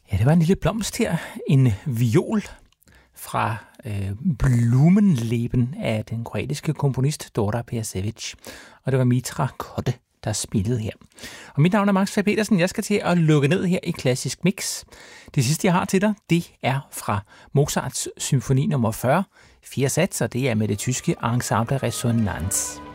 Ja, det var en lille blomst her. En viol fra Blumenleben af den kroatiske komponist Dora Persevic. Og det var Mitra Kotte, der spillede her. Og mit navn er Max Petersen. Jeg skal til at lukke ned her i Klassisk Mix. Det sidste, jeg har til dig, det er fra Mozarts symfoni nummer 40. 4 sats, og det er med det tyske ensemble Resonanz.